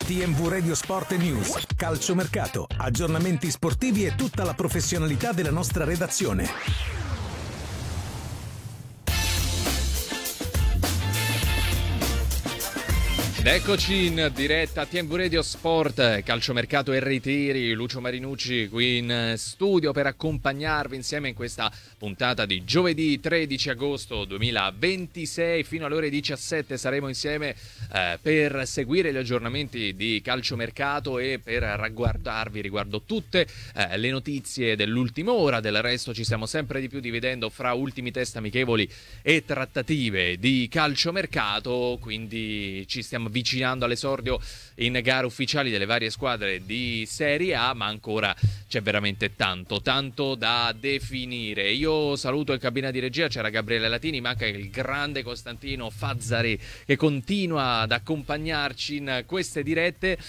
TMV Radio Sport News, calciomercato, aggiornamenti sportivi e tutta la professionalità della nostra redazione. Eccoci in diretta a TMV Radio Sport, calciomercato e ritiri. Lucio Marinucci qui in studio per accompagnarvi insieme in questa puntata di giovedì 13 agosto 2026. Fino alle ore 17 saremo insieme per seguire gli aggiornamenti di calciomercato e per ragguardarvi riguardo tutte le notizie dell'ultima ora. Del resto ci stiamo sempre di più dividendo fra ultimi test amichevoli e trattative di calciomercato, quindi ci stiamo avvicinando all'esordio in gare ufficiali delle varie squadre di Serie A, ma ancora c'è veramente tanto da definire. Io saluto in cabina di regia, c'era Gabriele Latini, ma anche il grande Costantino Fazzari che continua ad accompagnarci in queste dirette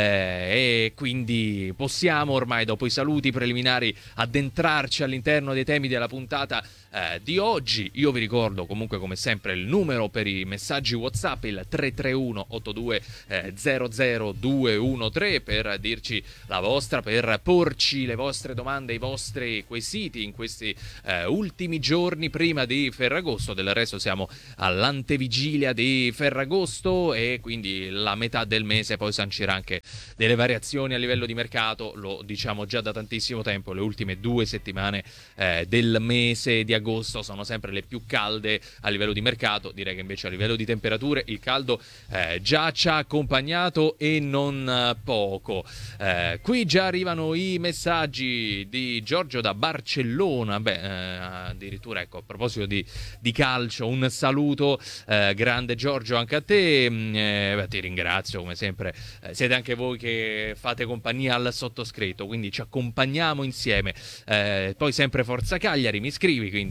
e quindi possiamo ormai, dopo i saluti preliminari, addentrarci all'interno dei temi della puntata di oggi. Io vi ricordo comunque come sempre il numero per i messaggi WhatsApp, il 331 82 00 213, per dirci la vostra, per porci le vostre domande, i vostri quesiti in questi ultimi giorni prima di Ferragosto. Del resto siamo all'antevigilia di Ferragosto e quindi la metà del mese poi sancirà anche delle variazioni a livello di mercato, lo diciamo già da tantissimo tempo. Le ultime 2 settimane del mese di agosto sono sempre le più calde a livello di mercato. Direi che invece a livello di temperature il caldo già ci ha accompagnato e non poco. Qui già arrivano i messaggi di Giorgio da Barcellona. Addirittura, ecco, a proposito di calcio, un saluto grande Giorgio anche a te. Ti ringrazio come sempre, siete anche voi che fate compagnia al sottoscritto, quindi ci accompagniamo insieme. Poi sempre Forza Cagliari, mi scrivi, quindi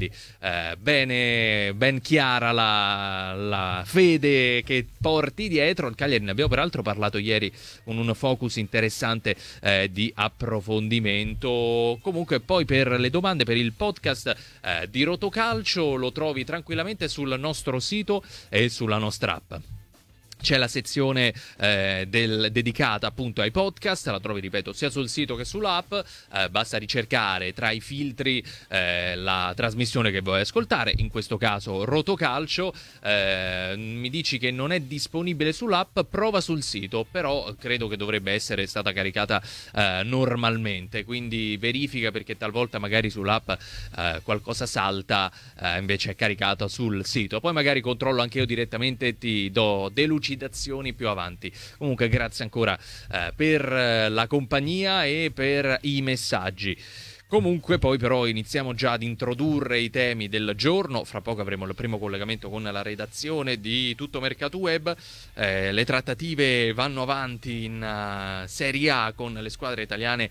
bene, ben chiara la fede che porti dietro. Il Cagliari ne abbiamo peraltro parlato ieri con un focus interessante di approfondimento. Comunque poi per le domande, per il podcast di Rotocalcio, lo trovi tranquillamente sul nostro sito e sulla nostra app. C'è la sezione dedicata appunto ai podcast, la trovi, ripeto, sia sul sito che sull'app. Basta ricercare tra i filtri la trasmissione che vuoi ascoltare, in questo caso Rotocalcio. Mi dici che non è disponibile sull'app, prova sul sito, però credo che dovrebbe essere stata caricata normalmente, quindi verifica, perché talvolta magari sull'app qualcosa salta, invece è caricata sul sito. Poi magari controllo anche io direttamente e ti do delucidazioni più avanti. Comunque grazie ancora per la compagnia e per i messaggi. Comunque poi però iniziamo già ad introdurre i temi del giorno. Fra poco avremo il primo collegamento con la redazione di Tutto Mercato Web. Le trattative vanno avanti in Serie A con le squadre italiane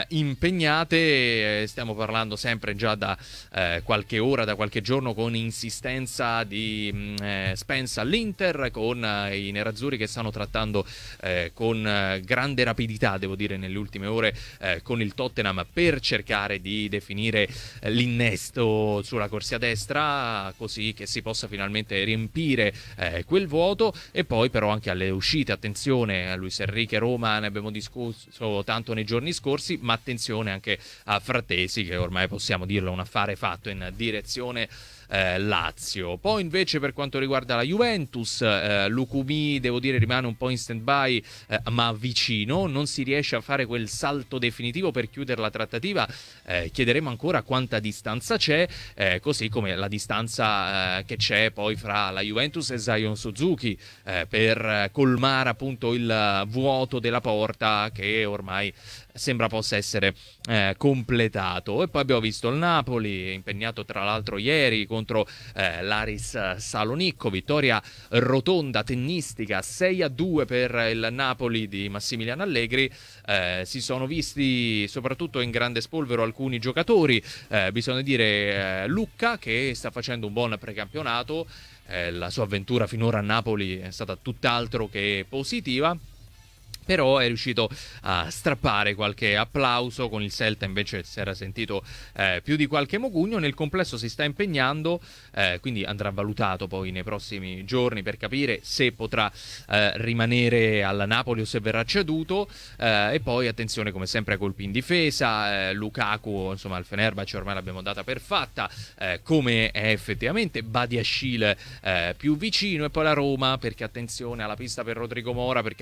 impegnate. Stiamo parlando sempre già da qualche ora, da qualche giorno, con insistenza di Spence all'Inter, con i nerazzurri che stanno trattando con grande rapidità, devo dire, nelle ultime ore con il Tottenham per cercare di definire l'innesto sulla corsia destra, così che si possa finalmente riempire quel vuoto. E poi però anche alle uscite, attenzione a Luis Enrique Roma, ne abbiamo discusso tanto nei giorni scorsi, ma attenzione anche a Frattesi, che ormai possiamo dirlo un affare fatto in direzione Lazio. Poi invece per quanto riguarda la Juventus, Lukumi, devo dire, rimane un po' in stand-by, ma vicino, non si riesce a fare quel salto definitivo per chiudere la trattativa. Chiederemo ancora quanta distanza c'è, così come la distanza che c'è poi fra la Juventus e Zion Suzuki, per colmare appunto il vuoto della porta che ormai sembra possa essere completato. E poi abbiamo visto il Napoli impegnato tra l'altro ieri contro l'Aris Salonicco, vittoria rotonda tennistica 6-2 per il Napoli di Massimiliano Allegri. Si sono visti soprattutto in grande spolvero alcuni giocatori, bisogna dire Lucca, che sta facendo un buon precampionato. La sua avventura finora a Napoli è stata tutt'altro che positiva. però è riuscito a strappare qualche applauso. Con il Celta invece si era sentito più di qualche mogugno. Nel complesso si sta impegnando, quindi andrà valutato poi nei prossimi giorni per capire se potrà rimanere alla Napoli o se verrà ceduto, e poi attenzione come sempre ai colpi in difesa. Lukaku, insomma, al Fenerbahce ormai l'abbiamo data per fatta, come è effettivamente. Badiashile più vicino, e poi la Roma, perché attenzione alla pista per Rodrigo Mora, perché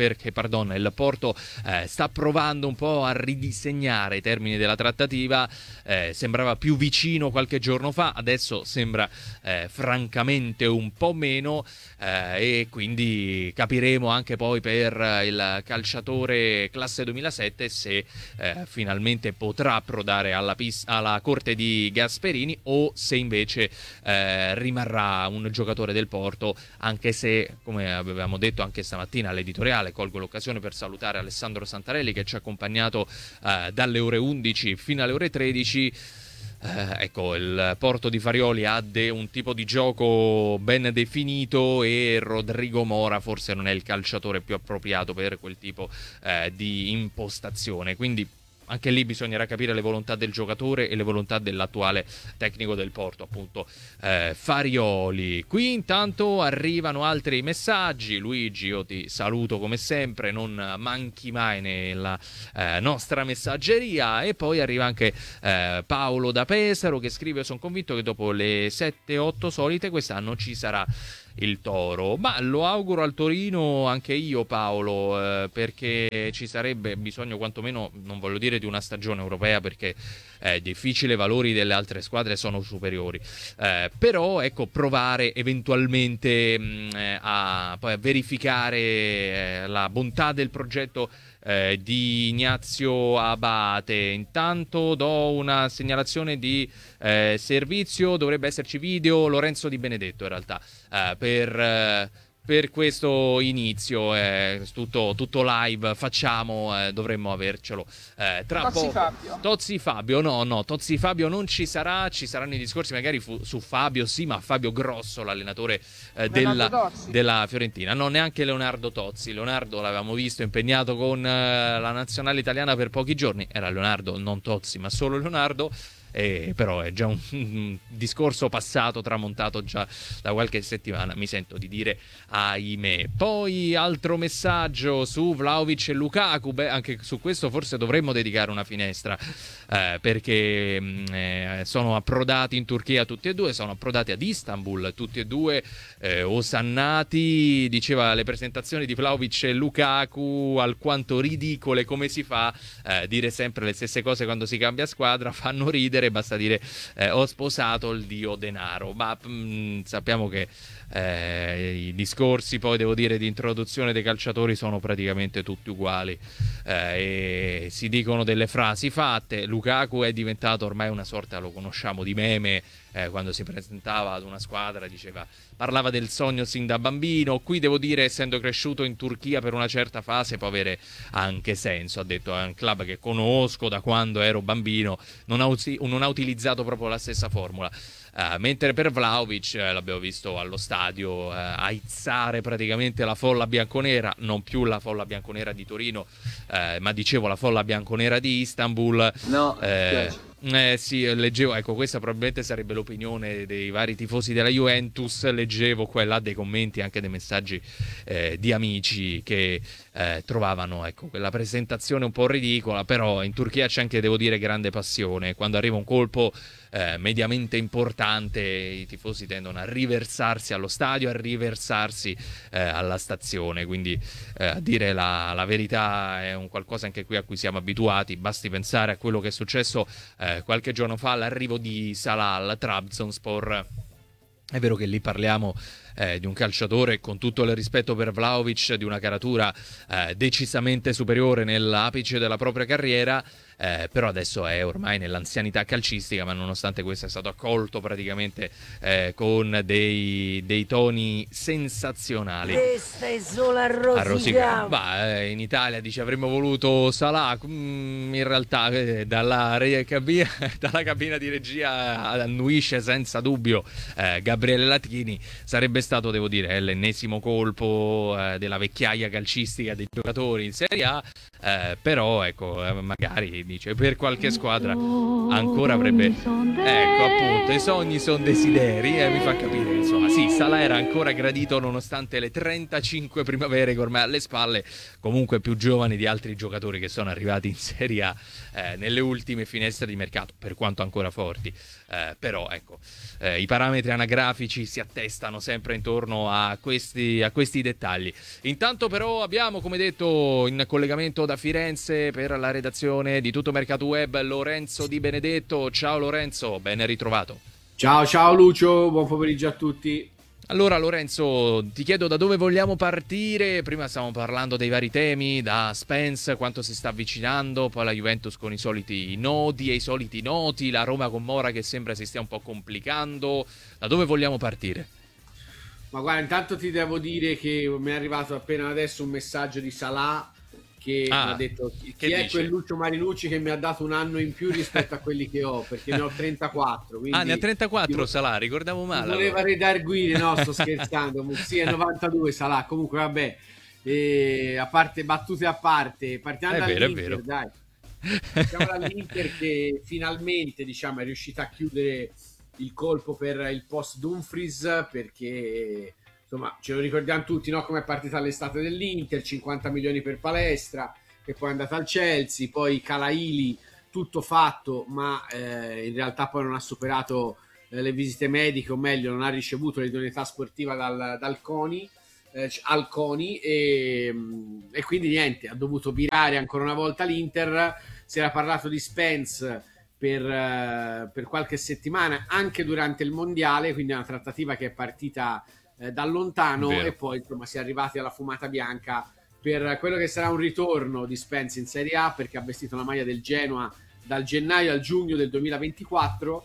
il Porto sta provando un po' a ridisegnare i termini della trattativa. Sembrava più vicino qualche giorno fa, adesso sembra francamente un po' meno, e quindi capiremo anche poi per il calciatore classe 2007 se finalmente potrà approdare alla corte di Gasperini, o se invece rimarrà un giocatore del Porto, anche se, come avevamo detto anche stamattina all'editoriale, colgo l'occasione per salutare Alessandro Santarelli che ci ha accompagnato dalle ore 11 fino alle ore 13. Ecco, il Porto di Farioli ha un tipo di gioco ben definito, e Rodrigo Mora forse non è il calciatore più appropriato per quel tipo di impostazione, quindi anche lì bisognerà capire le volontà del giocatore e le volontà dell'attuale tecnico del Porto, appunto Farioli. Qui intanto arrivano altri messaggi. Luigi, io ti saluto come sempre, non manchi mai nella nostra messaggeria. E poi arriva anche Paolo da Pesaro che scrive: sono convinto che dopo le 7-8 solite quest'anno ci sarà il Toro. Ma lo auguro al Torino anche io, Paolo, perché ci sarebbe bisogno quantomeno, non voglio dire di una stagione europea perché è difficile, i valori delle altre squadre sono superiori, però ecco, provare eventualmente poi a verificare la bontà del progetto di Ignazio Abate. Intanto do una segnalazione di servizio: dovrebbe esserci video Lorenzo Di Benedetto in realtà per questo inizio, tutto live facciamo, dovremmo avercelo tra Tozzi poco. Fabio. Tozzi Fabio, no, Tozzi Fabio non ci sarà, ci saranno i discorsi magari su Fabio, sì, ma Fabio Grosso, l'allenatore della Fiorentina, no, neanche Leonardo Tozzi. Leonardo l'avevamo visto impegnato con la nazionale italiana per pochi giorni, era Leonardo, non Tozzi, ma solo Leonardo. Però è già un discorso passato, tramontato già da qualche settimana, mi sento di dire, ahimè. Poi altro messaggio su Vlahovic e Lukaku. Anche su questo forse dovremmo dedicare una finestra, perché sono approdati in Turchia tutti e due, sono approdati ad Istanbul tutti e due, osannati. Diceva: le presentazioni di Vlahovic e Lukaku alquanto ridicole, come si fa dire sempre le stesse cose quando si cambia squadra, fanno ridere, basta dire ho sposato il dio denaro. Ma sappiamo che i discorsi, poi devo dire, di introduzione dei calciatori sono praticamente tutti uguali, e si dicono delle frasi fatte. Lukaku è diventato ormai una sorta, lo conosciamo, di meme. Quando si presentava ad una squadra parlava del sogno sin da bambino. Qui devo dire, essendo cresciuto in Turchia per una certa fase, può avere anche senso. Ha detto: è un club che conosco da quando ero bambino, non ha utilizzato proprio la stessa formula. Mentre per Vlahovic l'abbiamo visto allo stadio aizzare praticamente la folla bianconera, non più la folla bianconera di Torino, ma dicevo la folla bianconera di Istanbul. No, sì, leggevo, ecco, questa probabilmente sarebbe l'opinione dei vari tifosi della Juventus. Leggevo qua e là dei commenti, anche dei messaggi di amici che trovavano, ecco, quella presentazione un po' ridicola. Però in Turchia c'è anche, devo dire, grande passione. Quando arriva un colpo mediamente importante, i tifosi tendono a riversarsi allo stadio, a riversarsi alla stazione. Quindi a dire la verità è un qualcosa anche qui a cui siamo abituati. Basti pensare a quello che è successo qualche giorno fa, all'arrivo di Salah al Trabzonspor. È vero che lì parliamo di un calciatore, con tutto il rispetto per Vlahovic, di una caratura decisamente superiore nell'apice della propria carriera, però adesso è ormai nell'anzianità calcistica, ma nonostante questo è stato accolto praticamente con dei toni sensazionali. Questa è solo a rosicare. In Italia dice avremmo voluto Salah, in realtà dalla cabina di regia annuisce senza dubbio Gabriele Latini. Sarebbe stato, devo dire, l'ennesimo colpo della vecchiaia calcistica dei giocatori in Serie A, però ecco, magari dice per qualche squadra ancora avrebbe, ecco appunto, i sogni sono desideri, mi fa capire, insomma, sì, Salah era ancora gradito nonostante le 35 primavere che ormai alle spalle, comunque più giovani di altri giocatori che sono arrivati in Serie A nelle ultime finestre di mercato, per quanto ancora forti, però ecco, i parametri anagrafici si attestano sempre intorno a questi dettagli. Intanto però abbiamo, come detto, in collegamento da Firenze per la redazione di Tutto Mercato Web Lorenzo Di Benedetto. Ciao Lorenzo, ben ritrovato. Ciao Lucio, buon pomeriggio a tutti. Allora Lorenzo, ti chiedo da dove vogliamo partire. Prima stavamo parlando dei vari temi, da Spence, quanto si sta avvicinando, poi la Juventus con i soliti nodi e i soliti noti, la Roma con Mora che sembra si stia un po' complicando. Da dove vogliamo partire? Ma guarda, intanto ti devo dire che mi è arrivato appena adesso un messaggio di Salah che mi ha detto chi è quel Lucio Marinucci che mi ha dato un anno in più rispetto a quelli che ho, perché ne ho 34. Quindi ne ha 34 Salah, ricordavo male. Voleva redarguire, no, sto scherzando. Sì, è 92 Salah, comunque vabbè, a parte battute a parte, partiamo dall'Inter, dai. Partiamo dall'Inter che finalmente, diciamo, è riuscita a chiudere il colpo per il post Dumfries, perché insomma ce lo ricordiamo tutti, no? Come è partita l'estate dell'Inter, 50 milioni per Palestra, che poi è andata al Chelsea, poi Calaili, tutto fatto, ma in realtà poi non ha superato le visite mediche, o meglio non ha ricevuto l'idoneità sportiva dal CONI, al CONI, e quindi niente, ha dovuto virare ancora una volta l'Inter. Si era parlato di Spence per qualche settimana anche durante il mondiale, quindi è una trattativa che è partita da lontano. Vero. E poi insomma si è arrivati alla fumata bianca per quello che sarà un ritorno di Spence in Serie A, perché ha vestito la maglia del Genoa dal gennaio al giugno del 2024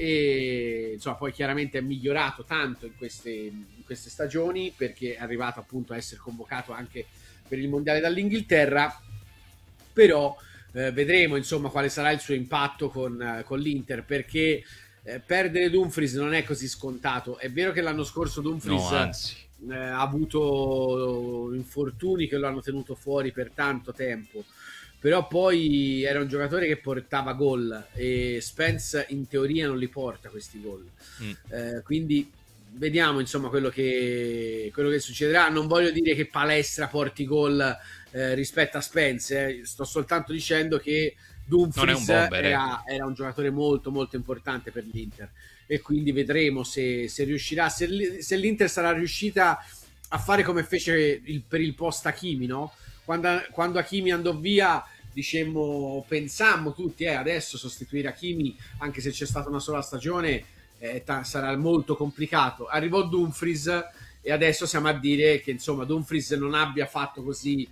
e insomma poi chiaramente è migliorato tanto in queste stagioni, perché è arrivato appunto a essere convocato anche per il mondiale dall'Inghilterra. Però vedremo insomma quale sarà il suo impatto con l'Inter, perché perdere Dumfries non è così scontato. È vero che l'anno scorso Dumfries ha avuto infortuni che lo hanno tenuto fuori per tanto tempo, però poi era un giocatore che portava gol e Spence in teoria non li porta questi gol. Quindi vediamo insomma quello che succederà. Non voglio dire che Palestra porti gol rispetto a Spence, sto soltanto dicendo che Dumfries era un giocatore molto molto importante per l'Inter, e quindi vedremo se riuscirà, se l'Inter sarà riuscita a fare come fece per il post Hakimi, no? Quando Hakimi andò via, pensammo tutti adesso sostituire Hakimi, anche se c'è stata una sola stagione, sarà molto complicato. Arrivò Dumfries e adesso siamo a dire che insomma Dumfries non abbia fatto così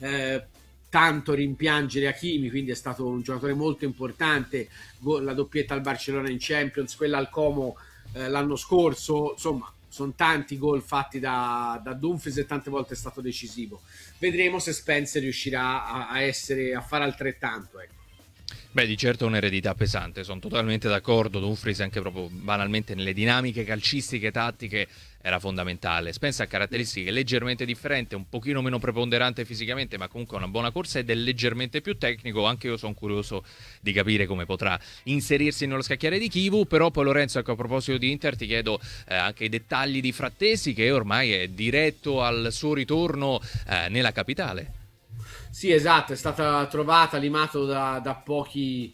tanto rimpiangere Hakimi, quindi è stato un giocatore molto importante. La doppietta al Barcellona in Champions, quella al Como l'anno scorso, insomma sono tanti gol fatti da Dumfries e tante volte è stato decisivo. Vedremo se Spence riuscirà a fare altrettanto, ecco. Beh, di certo un'eredità pesante, sono totalmente d'accordo. Dumfries anche proprio banalmente nelle dinamiche calcistiche, tattiche, era fondamentale. Spence ha caratteristiche leggermente differenti, un pochino meno preponderante fisicamente, ma comunque una buona corsa ed è leggermente più tecnico. Anche io sono curioso di capire come potrà inserirsi nello scacchiere di Chivu. Però poi Lorenzo, ecco, a proposito di Inter ti chiedo anche i dettagli di Frattesi, che ormai è diretto al suo ritorno nella capitale. Sì, esatto, è stata trovata, limato da pochi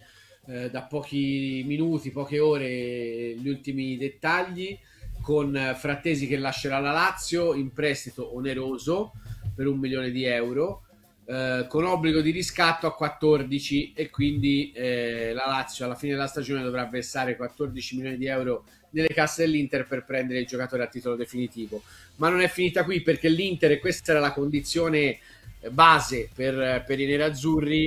minuti, poche ore, gli ultimi dettagli, con Frattesi che lascerà la Lazio in prestito oneroso per 1 milione di euro, con obbligo di riscatto a 14, e quindi la Lazio alla fine della stagione dovrà versare 14 milioni di euro nelle casse dell'Inter per prendere il giocatore a titolo definitivo. Ma non è finita qui, perché l'Inter, e questa era la condizione base per i nerazzurri,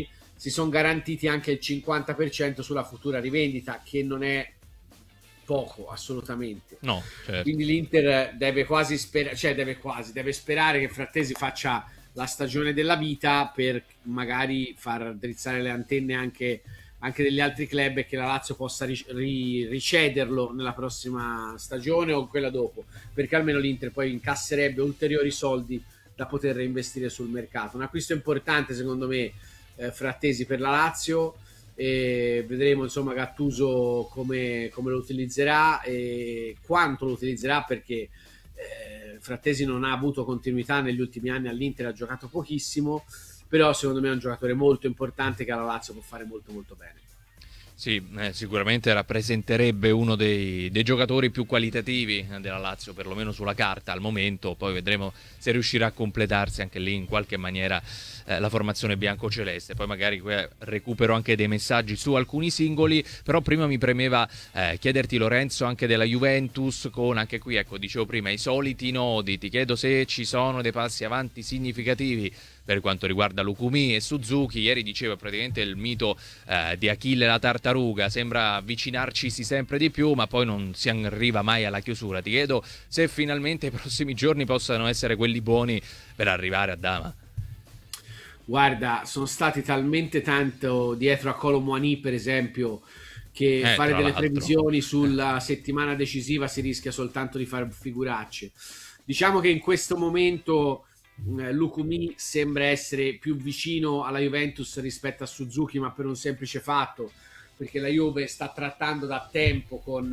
si sono garantiti anche il 50% sulla futura rivendita, che non è poco, assolutamente. No, certo. Quindi l'Inter deve quasi deve sperare che Frattesi faccia la stagione della vita per magari far drizzare le antenne anche degli altri club, e che la Lazio possa ricederlo nella prossima stagione o quella dopo, perché almeno l'Inter poi incasserebbe ulteriori soldi da poter reinvestire sul mercato. Un acquisto importante secondo me, Frattesi per la Lazio, e vedremo insomma Gattuso come lo utilizzerà e quanto lo utilizzerà, perché Frattesi non ha avuto continuità negli ultimi anni all'Inter, ha giocato pochissimo, però secondo me è un giocatore molto importante che alla Lazio può fare molto molto bene. Sì, sicuramente rappresenterebbe uno dei giocatori più qualitativi della Lazio, perlomeno sulla carta al momento. Poi vedremo se riuscirà a completarsi anche lì in qualche maniera la formazione biancoceleste. Poi magari recupero anche dei messaggi su alcuni singoli, però prima mi premeva chiederti, Lorenzo, anche della Juventus, con anche qui, ecco, dicevo prima, i soliti nodi. Ti chiedo se ci sono dei passi avanti significativi per quanto riguarda Lukumi e Suzuki. Ieri dicevo praticamente il mito di Achille la tartaruga, sembra avvicinarcisi sempre di più, ma poi non si arriva mai alla chiusura. Ti chiedo se finalmente i prossimi giorni possano essere quelli buoni per arrivare a Dama. Guarda, sono stati talmente tanto dietro a Kolo Muani, per esempio, che fare delle previsioni sulla settimana decisiva si rischia soltanto di fare figuracce. Diciamo che in questo momento Lukumi sembra essere più vicino alla Juventus rispetto a Suzuki, ma per un semplice fatto, perché la Juve sta trattando da tempo con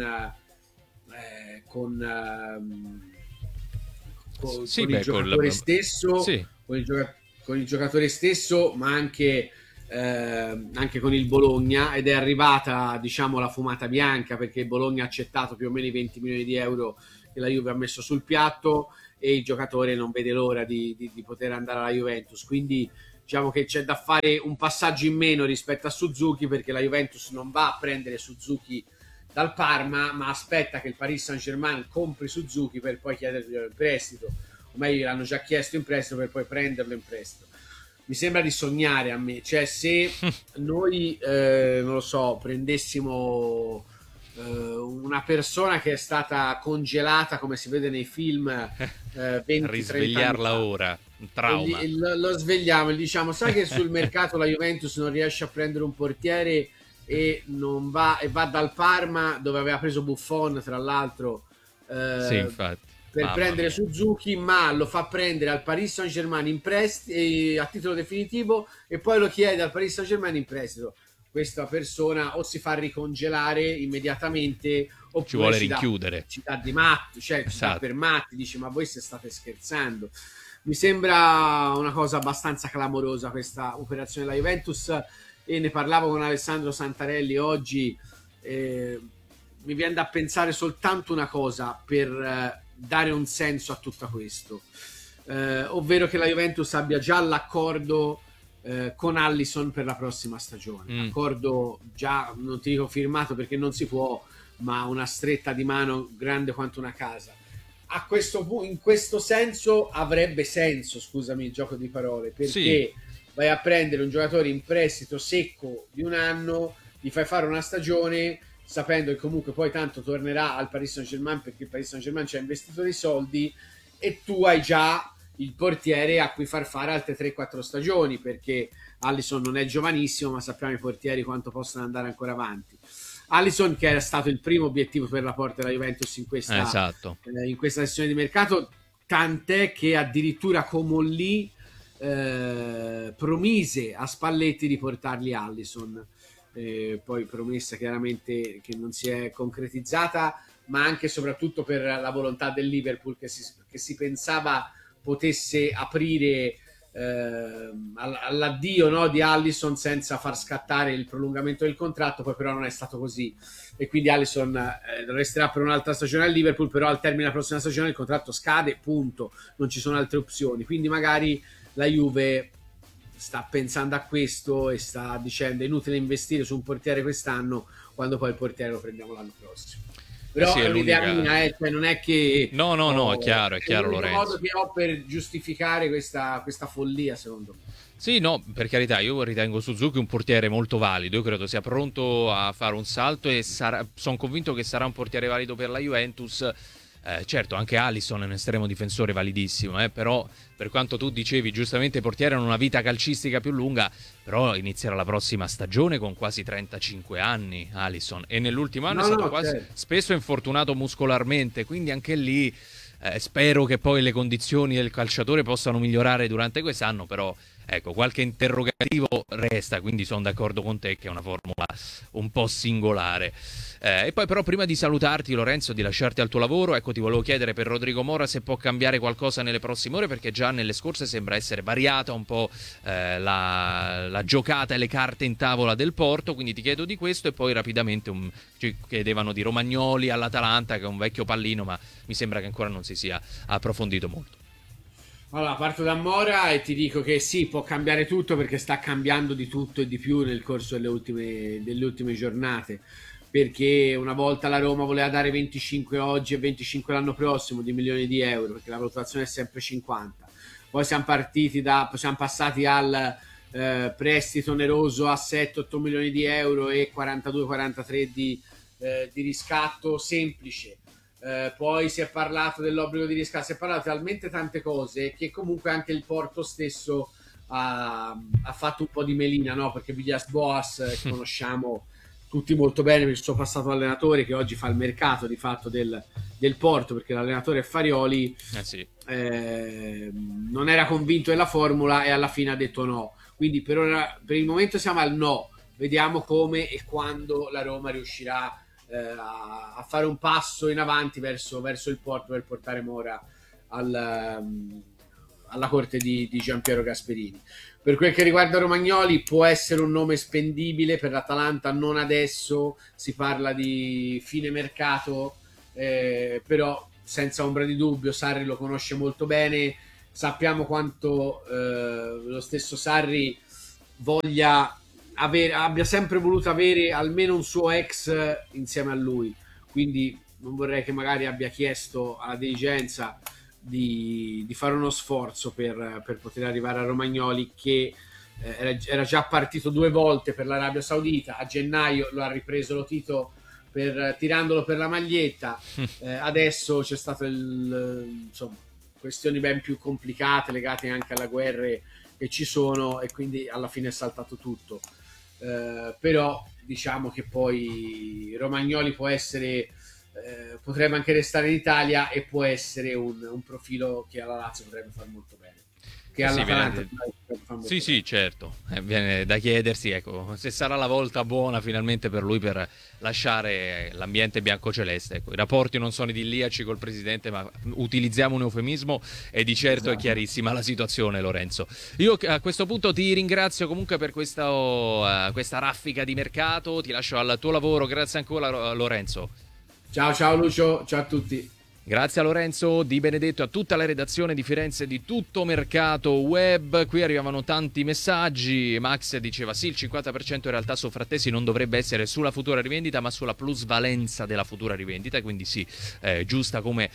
il giocatore stesso, sì, con il giocatore stesso, ma anche con il Bologna, ed è arrivata, diciamo, la fumata bianca, perché il Bologna ha accettato più o meno i 20 milioni di euro che la Juve ha messo sul piatto, e il giocatore non vede l'ora di poter andare alla Juventus. Quindi diciamo che c'è da fare un passaggio in meno rispetto a Suzuki, perché la Juventus non va a prendere Suzuki dal Parma, ma aspetta che il Paris Saint-Germain compri Suzuki per poi chiederglielo in prestito, o meglio l'hanno già chiesto in prestito per poi prenderlo in prestito. Mi sembra di sognare a me, cioè se noi non lo so, prendessimo una persona che è stata congelata, come si vede nei film, 20-30 risvegliarla anni fa, ora, un trauma, lo svegliamo e diciamo: sai che sul mercato la Juventus non riesce a prendere un portiere e non va, e va dal Parma, dove aveva preso Buffon tra l'altro, sì, infatti, per prendere Suzuki, ma lo fa prendere al Paris Saint-Germain in prestito a titolo definitivo, e poi lo chiede al Paris Saint-Germain in prestito. Questa persona o si fa ricongelare immediatamente, oppure ci vuole rinchiudere, ci dà di matti, cioè esatto, ci dà per matti, dice: ma voi se state scherzando? Mi sembra una cosa abbastanza clamorosa questa operazione della Juventus, e ne parlavo con Alessandro Santarelli oggi. Mi viene da pensare soltanto una cosa per dare un senso a tutto questo, ovvero che la Juventus abbia già l'accordo con Alisson per la prossima stagione. Accordo già, non ti dico firmato perché non si può, ma una stretta di mano grande quanto una casa. A questo in questo senso avrebbe senso, scusami il gioco di parole, perché sì, vai a prendere un giocatore in prestito secco di un anno, gli fai fare una stagione sapendo che comunque poi tanto tornerà al Paris Saint-Germain, perché il Paris Saint-Germain ci ha investito dei soldi, e tu hai già il portiere a cui far fare altre 3-4 stagioni, perché Alisson non è giovanissimo, ma sappiamo i portieri quanto possono andare ancora avanti. Alisson, che era stato il primo obiettivo per la porta della Juventus in questa, esatto, in questa sessione di mercato, tant'è che addirittura Comolli promise a Spalletti di portargli Alisson, poi promessa chiaramente che non si è concretizzata, ma anche e soprattutto per la volontà del Liverpool, che si pensava potesse aprire all'addio, no, di Alisson senza far scattare il prolungamento del contratto. Poi però non è stato così, e quindi Alisson resterà per un'altra stagione al Liverpool, però al termine della prossima stagione il contratto scade, punto, non ci sono altre opzioni. Quindi magari la Juve sta pensando a questo e sta dicendo: è inutile investire su un portiere quest'anno quando poi il portiere lo prendiamo l'anno prossimo. Però è un'idea mia, cioè non è che... No, è chiaro Lorenzo. È un modo che ho per giustificare questa follia, secondo me. Sì, no, per carità, io ritengo Suzuki un portiere molto valido, io credo sia pronto a fare un salto e sono convinto che sarà un portiere valido per la Juventus. Certo, anche Alisson è un estremo difensore validissimo, però per quanto tu dicevi, giustamente i portieri hanno una vita calcistica più lunga, però inizierà la prossima stagione con quasi 35 anni Alisson, e nell'ultimo anno è stato quasi spesso infortunato muscolarmente, quindi anche lì spero che poi le condizioni del calciatore possano migliorare durante quest'anno, però ecco, qualche interrogativo resta, quindi sono d'accordo con te che è una formula un po' singolare. E poi però prima di salutarti, Lorenzo, di lasciarti al tuo lavoro, ecco, ti volevo chiedere per Rodrigo Mora se può cambiare qualcosa nelle prossime ore, perché già nelle scorse sembra essere variata un po' la giocata e le carte in tavola del Porto, quindi ti chiedo di questo, e poi rapidamente ci chiedevano di Romagnoli all'Atalanta, che è un vecchio pallino, ma mi sembra che ancora non si sia approfondito molto. Allora, parto da Mora e ti dico che sì, può cambiare tutto, perché sta cambiando di tutto e di più nel corso delle ultime giornate, perché una volta la Roma voleva dare 25 oggi e 25 l'anno prossimo di milioni di euro, perché la valutazione è sempre 50. Poi siamo passati al prestito oneroso a 7-8 milioni di euro e 42-43 di riscatto semplice. Poi si è parlato dell'obbligo di riscatto, si è parlato talmente tante cose che comunque anche il Porto stesso ha fatto un po' di melina, no? Perché Villas-Boas, che conosciamo tutti molto bene per il suo passato allenatore, che oggi fa il mercato di fatto del Porto, perché l'allenatore è Farioli, non era convinto della formula e alla fine ha detto no. Quindi per il momento siamo al no, vediamo come e quando la Roma riuscirà a fare un passo in avanti verso il Porto per portare Mora alla corte di Giampiero Gasperini. Per quel che riguarda Romagnoli, può essere un nome spendibile per l'Atalanta, non adesso, si parla di fine mercato, però senza ombra di dubbio Sarri lo conosce molto bene, sappiamo quanto lo stesso Sarri abbia sempre voluto avere almeno un suo ex insieme a lui, quindi non vorrei che magari abbia chiesto alla dirigenza di fare uno sforzo per poter arrivare a Romagnoli, che era già partito 2 volte per l'Arabia Saudita, a gennaio lo ha ripreso lo Tito tirandolo per la maglietta, adesso c'è stato insomma, questioni ben più complicate legate anche alle guerre che ci sono, e quindi alla fine è saltato tutto. Però diciamo che poi Romagnoli può essere, potrebbe anche restare in Italia, e può essere un profilo che alla Lazio potrebbe fare molto bene, che alla sì, certo, viene da chiedersi, ecco, se sarà la volta buona finalmente per lui per lasciare l'ambiente biancoceleste. Ecco, i rapporti non sono idilliaci col presidente, ma utilizziamo un eufemismo, e di certo È chiarissima la situazione, Lorenzo. Io a questo punto ti ringrazio comunque per questa raffica di mercato, ti lascio al tuo lavoro, grazie ancora Lorenzo. Ciao Lucio, ciao a tutti. Grazie a Lorenzo Di Benedetto e a tutta la redazione di Firenze di Tutto Mercato Web. Qui arrivavano tanti messaggi. Max diceva sì, il 50% in realtà Sofrattesi non dovrebbe essere sulla futura rivendita, ma sulla plusvalenza della futura rivendita, quindi sì, giusta come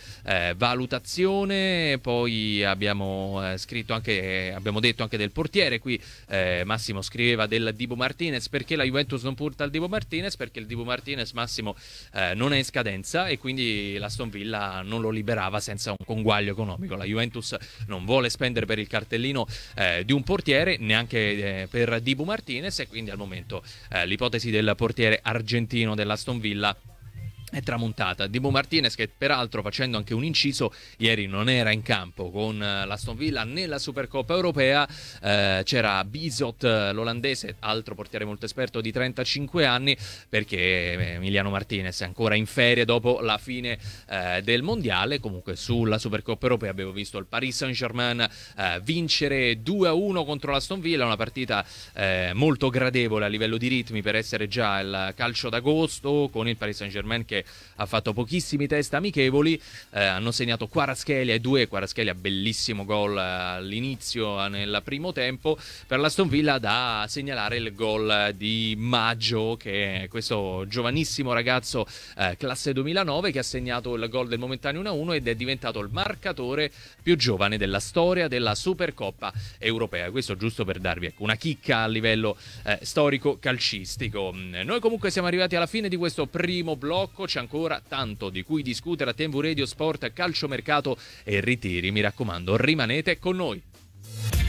valutazione. Poi abbiamo scritto anche, abbiamo detto anche del portiere. Qui Massimo scriveva del Dibu Martinez. Perché la Juventus non punta al Dibu Martinez? Perché il Dibu Martinez, Massimo, non è in scadenza, e quindi l'Aston Villa non lo liberava senza un conguaglio economico. La Juventus non vuole spendere per il cartellino di un portiere, neanche per Dibu Martinez, e quindi al momento l'ipotesi del portiere argentino dell'Aston Villa è tramontata. Dibu Martinez, che peraltro, facendo anche un inciso, ieri non era in campo con l'Aston Villa nella Supercoppa Europea. C'era Bizot, l'olandese, altro portiere molto esperto di 35 anni, perché Emiliano Martinez è ancora in ferie dopo la fine del mondiale. Comunque sulla Supercoppa Europea abbiamo visto il Paris Saint-Germain vincere 2-1 contro l'Aston Villa, una partita molto gradevole a livello di ritmi per essere già il calcio d'agosto, con il Paris Saint-Germain che ha fatto pochissimi test amichevoli, hanno segnato Kvaratskhelia, bellissimo gol all'inizio nel primo tempo. Per l'Aston Villa da segnalare il gol di Maggio, che è questo giovanissimo ragazzo classe 2009 che ha segnato il gol del momentaneo 1-1 ed è diventato il marcatore più giovane della storia della Supercoppa europea. Questo giusto per darvi una chicca a livello storico calcistico. Noi comunque siamo arrivati alla fine di questo primo blocco, c'è ancora tanto di cui discutere a TNV Radio Sport, calciomercato e ritiri. Mi raccomando, rimanete con noi.